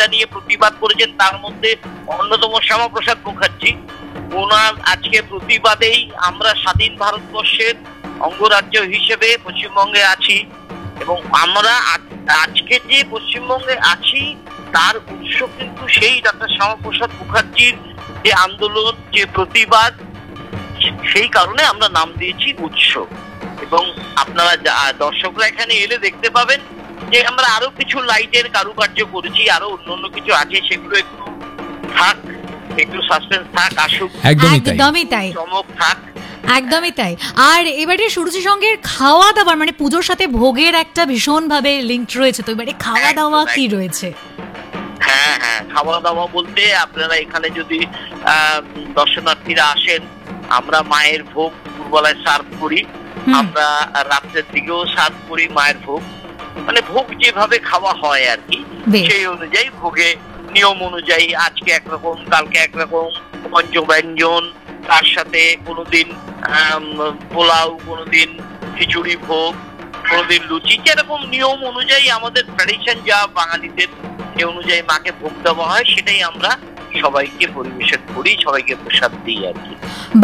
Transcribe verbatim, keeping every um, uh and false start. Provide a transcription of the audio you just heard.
যেটা নিয়ে প্রতিবাদ করেছেন তার মধ্যে অন্যতম শ্যামাপ্রসাদ মুখার্জি। ওনার আজকে প্রতিবাদেই আমরা স্বাধীন ভারতবর্ষের অঙ্গরাজ্য হিসেবে পশ্চিমবঙ্গে আছি, এবং আমরা আজকে যে পশ্চিমবঙ্গে আছি তার উৎস কিন্তু সেই ডক্টর শ্যামাপ্রসাদ মুখার্জির যে আন্দোলন, যে প্রতিবাদ, সেই কারণে আমরা নাম দিয়েছি উৎস। এবং আপনারা দর্শকরা এখানে এলে দেখতে পাবেন যে আমরা আরো কিছু লাইটের কারুকার্য করেছি, আরো অন্য অন্য কিছু আছে, সেগুলো একটু থাক, একটু সাসপেন্স থাক, আসুক, একদমই তাই, চমক থাক। একদমই তাই। আর এবারে সুরুচি সঙ্গের খাওয়া দাওয়ার মানে পুজোর সাথে ভোগের একটা ভীষণ ভাবে লিঙ্ক রয়েছে, তো এবারে খাওয়া দাওয়া কি রয়েছে? হ্যাঁ হ্যাঁ খাওয়া দাওয়া বলতে আপনারা এখানে যদি দর্শনার্থীরা আসেন, আমরা মায়ের ভোগ দুপুরবেলায় সার্ভ করি, আমরা রাত্রের দিকেও সার্ভ করি মায়ের ভোগ, মানে ভোগ যেভাবে খাওয়া হয় আর কি, সেই অনুযায়ী ভোগে নিয়ম অনুযায়ী আজকে একরকম, কালকে একরকম পঞ্চব্যঞ্জন, তার সাথে কোনোদিন পোলাও, কোনোদিন খিচুড়ি ভোগ, কোনোদিন লুচি, যেরকম নিয়ম অনুযায়ী আমাদের ট্র্যাডিশন যা বাঙালিদের, সে অনুযায়ী মাকে ভোগ দেওয়া হয়, সেটাই আমরা সবাইকে পরিবেশন করি, সবাইকে প্রসাদ দিই আর কি।